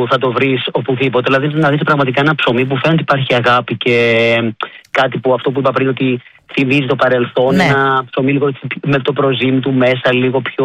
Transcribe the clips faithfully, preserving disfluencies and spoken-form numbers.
θα το βρεις οπουδήποτε. Δηλαδή να δεις πραγματικά ένα ψωμί που φαίνεται υπάρχει αγάπη και κάτι που αυτό που είπα πριν, ότι θυμίζει το παρελθόν. Ναι. Ένα ψωμί λίγο με το προζύμι του μέσα, λίγο πιο.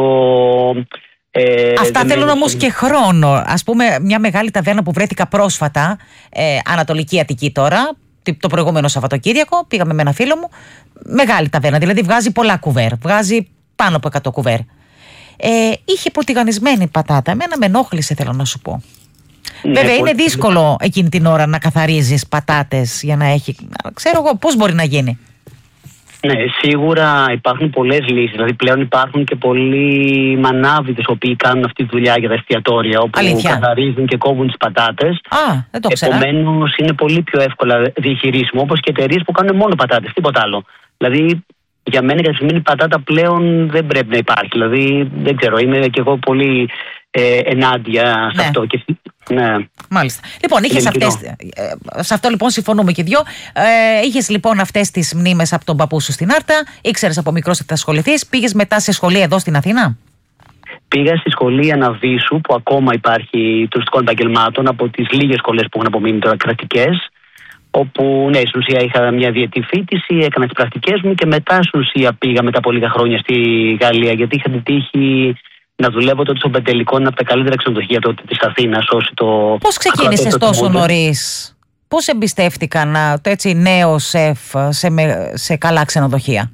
Ε, Αυτά θέλουν όμως και χρόνο. Ας πούμε, μια μεγάλη ταβέρνα που βρέθηκα πρόσφατα, ε, Ανατολική Αττική τώρα, το προηγούμενο Σαββατοκύριακο, πήγαμε με ένα φίλο μου. Μεγάλη ταβέρνα, δηλαδή βγάζει πολλά κουβέρ. Βγάζει πάνω από εκατό κουβέρ. Ε, είχε ποτιγανισμένη πατάτα. Εμένα με ενόχλησε, θέλω να σου πω. Ναι, βέβαια, είναι δύσκολο εκείνη την ώρα να καθαρίζεις πατάτες για να έχει. Ξέρω εγώ πώς μπορεί να γίνει. Ναι, σίγουρα υπάρχουν πολλές λύσεις. Δηλαδή, πλέον υπάρχουν και πολλοί μανάβιδες οι οποίοι κάνουν αυτή τη δουλειά για τα εστιατόρια, όπου Αλήθεια. καθαρίζουν και κόβουν τις πατάτες. Α, δεν το ξέρα. Επομένως, είναι πολύ πιο εύκολα διαχειρίσιμο, όπως και εταιρείες που κάνουν μόνο πατάτες, τίποτα άλλο. Δηλαδή, για μένα για τη στιγμή η πατάτα πλέον δεν πρέπει να υπάρχει. Δηλαδή, δεν ξέρω, είμαι και εγώ πολύ ε, ενάντια σε ναι. αυτό. Και, ναι. Μάλιστα. Λοιπόν, είχες αυτές, ε, σε αυτό λοιπόν συμφωνούμε και δυο. Ε, είχες λοιπόν αυτές τις μνήμες από τον παππού σου στην Άρτα. Ήξερες από μικρός ότι θα ασχοληθείς. Πήγες μετά σε σχολεία εδώ στην Αθήνα. Πήγα στη σχολή Αναβίσου, που ακόμα υπάρχει τουριστικών επαγγελμάτων, από τις λίγες σχολές που έχουν απομείνει τώρα κρατικές. Όπου, ναι, στην ουσία είχα μια διετή φοιτηση, έκανα τις πρακτικές μου και μετά στην ουσία πήγα μετά από λίγα χρόνια στη Γαλλία, γιατί είχα την τύχη να δουλεύω τότε στον Πεντελικό, ένα από τα καλύτερα ξενοδοχεία τότε της Αθήνας. Το... Πώς ξεκίνησες τόσο νωρίς, πώς εμπιστεύτηκαν το έτσι νέο σεφ σε, με, σε καλά ξενοδοχεία?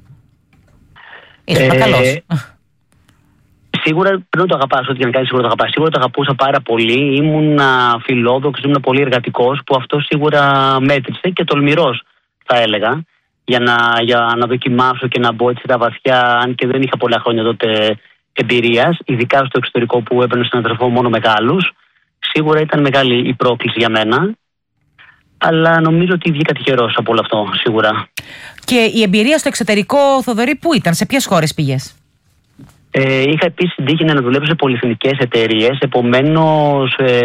Ήσουν ε, καλός. Σίγουρα πρέπει να το αγαπάς, ό,τι και να κάνεις σίγουρα το αγαπάς. Σίγουρα το αγαπούσα πάρα πολύ. Ήμουν φιλόδοξος, ήμουν πολύ εργατικός, που αυτό σίγουρα μέτρησε και τολμηρός, θα έλεγα, για να, για να δοκιμάσω και να μπω έτσι τα βαθιά, αν και δεν είχα πολλά χρόνια τότε εμπειρίας, ειδικά στο εξωτερικό που έπαιρνε στον αδερφό μόνο μεγάλους. Σίγουρα ήταν μεγάλη η πρόκληση για μένα, αλλά νομίζω ότι βγήκα τυχερός από όλο αυτό, σίγουρα. Και η εμπειρία στο εξωτερικό, Θοδωρή, πού ήταν, σε ποιες χώρες πήγες? Ε, είχα επίσης την τύχη να δουλέψω σε πολυεθνικές εταιρείες, επομένως ε,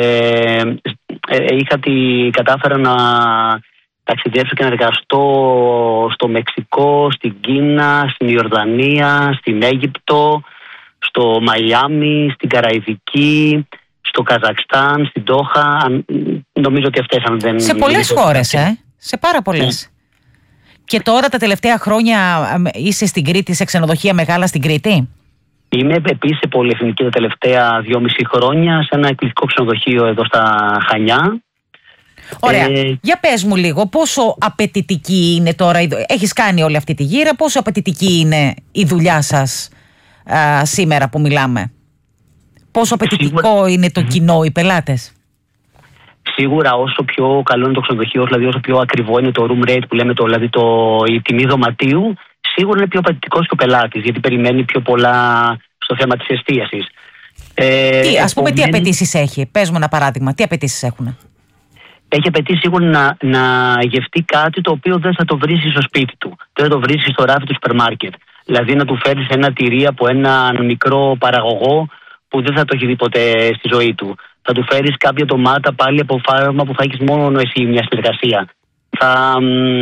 ε, είχα τη, κατάφερα να ταξιδέψω και να εργαστώ στο Μεξικό, στην Κίνα, στην Ιορδανία, στην Αίγυπτο, στο Μαϊάμι, στην Καραϊβική, στο Καζακστάν, στην Ντόχα. Νομίζω ότι αυτές αν δεν... Σε πολλές χώρες, ε? Σε πάρα πολλές. Mm. Και τώρα τα τελευταία χρόνια είσαι στην Κρήτη, σε ξενοδοχεία μεγάλα στην Κρήτη? Είμαι επίσης σε πολυεθνική τα τελευταία δυόμιση χρόνια, σε ένα εκπληκτικό ξενοδοχείο εδώ στα Χανιά. Ωραία. Ε... Για πες μου λίγο, πόσο απαιτητική είναι τώρα, έχεις κάνει όλη αυτή τη γύρα, πόσο απαιτητική είναι η δουλειά σας α, σήμερα που μιλάμε? Πόσο απαιτητικό Σίγουρα... είναι το κοινό, οι πελάτες? Σίγουρα όσο πιο καλό είναι το ξενοδοχείο, δηλαδή όσο πιο ακριβό είναι το room rate που λέμε, το, δηλαδή το, η τιμή δωματίου, σίγουρα είναι πιο απαιτητικός και ο πελάτης, γιατί περιμένει πιο πολλά στο θέμα της εστίασης. Ε, τι, ας πούμε, τι απαιτήσεις έχει? Πες μου ένα παράδειγμα, τι απαιτήσεις έχουν? Έχει απαιτήσει σίγουρα να, να γευτεί κάτι το οποίο δεν θα το βρεις στο σπίτι του. Δεν θα το βρεις στο ράφι του σούπερ μάρκετ. Δηλαδή να του φέρεις ένα τυρί από έναν μικρό παραγωγό που δεν θα το έχει δει ποτέ στη ζωή του. Θα του φέρεις κάποια ντομάτα πάλι από φάρμα που θα έχεις μόνο εσύ μια συνεργασία. Θα,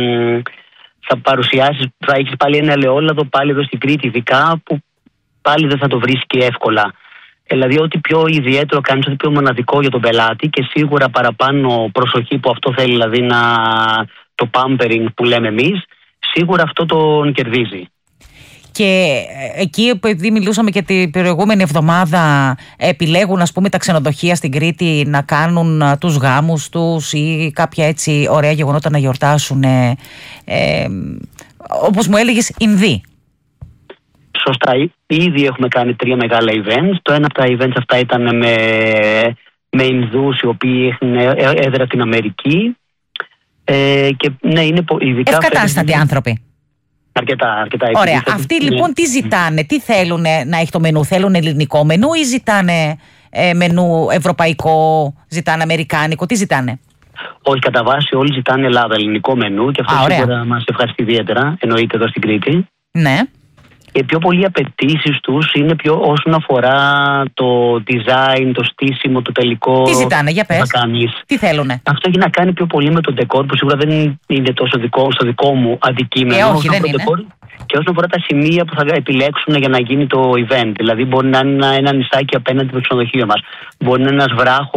θα παρουσιάσεις, θα έχεις πάλι ένα ελαιόλαδο πάλι εδώ στην Κρήτη ειδικά, που πάλι δεν θα το βρεις και εύκολα. Δηλαδή ό,τι πιο ιδιαίτερο κάνεις, ό,τι πιο μοναδικό για τον πελάτη, και σίγουρα παραπάνω προσοχή που αυτό θέλει, δηλαδή να, το pampering που λέμε εμείς, σίγουρα αυτό τον κερδίζει. Και εκεί, επειδή μιλούσαμε και την προηγούμενη εβδομάδα, επιλέγουν ας πούμε τα ξενοδοχεία στην Κρήτη να κάνουν τους γάμους τους ή κάποια έτσι ωραία γεγονότα να γιορτάσουν, ε, ε, όπως μου έλεγες, Ινδοί. Σωστά, ήδη έχουμε κάνει τρία μεγάλα events. Το ένα από τα events αυτά ήταν με, με Ινδούς οι οποίοι έχουν έδρα στην Αμερική. Ε, και ναι, είναι ειδικά... Ευκατάστατοι άνθρωποι. Αρκετά, αρκετά. Ωραία. Αυτοί λοιπόν τι ζητάνε, τι θέλουν να έχει το μενού? Θέλουν ελληνικό μενού ή ζητάνε ε, μενού ευρωπαϊκό, ζητάνε αμερικάνικο, τι ζητάνε? Όχι, κατά βάση όλοι ζητάνε Ελλάδα, ελληνικό μενού, και αυτό Α, σίγουρα μας ευχαριστεί ιδιαίτερα, εννοείται εδώ στην Κρήτη. Ναι. Και πιο πολλοί απαιτήσεις τους είναι πιο όσον αφορά το design, το στήσιμο, το τελικό. Τι ζητάνε, για πες. Τι θέλουνε? Αυτό έχει να κάνει πιο πολύ με το decor, που σίγουρα δεν είναι τόσο δικό, στο δικό μου αντικείμενο. Ε, όχι, δεν είναι. Decor, και όσον αφορά τα σημεία που θα επιλέξουν για να γίνει το event. Δηλαδή, μπορεί να είναι ένα νησάκι απέναντι από το ξενοδοχείο μας. Μπορεί να είναι ένας βράχος